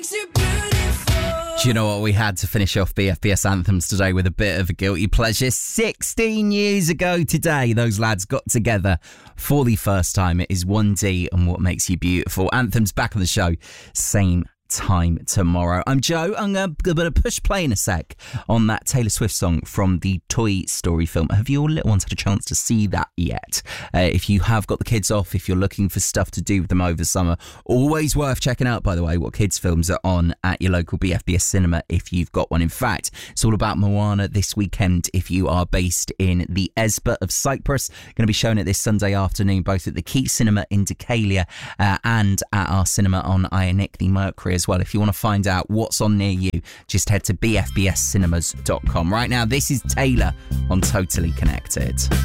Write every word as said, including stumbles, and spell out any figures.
Do you know what? We had to finish off B F B S Anthems today with a bit of a guilty pleasure. sixteen years ago today, those lads got together for the first time. It is one D and What Makes You Beautiful. Anthems back on the show, same time tomorrow. I'm Joe. I'm going to push play in a sec on that Taylor Swift song from the Toy Story film. Have your little ones had a chance to see that yet? Uh, if you have got the kids off, if you're looking for stuff to do with them over summer, always worth checking out, by the way, what kids' films are on at your local B F B S cinema if you've got one. In fact, it's all about Moana this weekend if you are based in the Esba of Cyprus. Going to be showing it this Sunday afternoon, both at the Keat Cinema in Decalia uh, and at our cinema on Ionic, the Mercury as well. If you want to find out what's on near you, just head to b f b s cinemas dot com. Right now, this is Taylor on Totally Connected.